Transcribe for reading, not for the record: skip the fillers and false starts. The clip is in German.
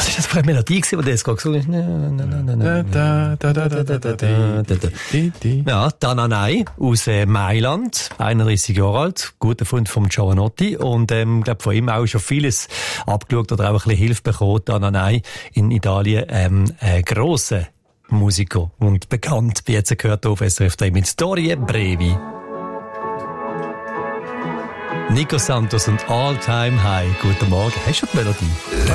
Was ist das für eine Melodie gewesen, die der jetzt gerade gesungen hat? Ja, Tananai aus Mailand, 31 Jahre alt, guter Freund von Giovanotti und glaube von ihm auch schon vieles abgeschaut oder auch ein bisschen Hilfe bekommen. Tananai in Italien, grosser Musiker und bekannt, wie jetzt gehört auf SRF 3 mit Storie Brevi. Nico Santos und All Time High. Guten Morgen. Hast du die Melodie?